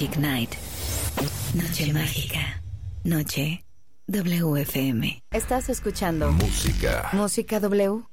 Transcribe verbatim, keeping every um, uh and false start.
Magic Night. Noche mágica. Noche W F M. Estás escuchando Música. Música W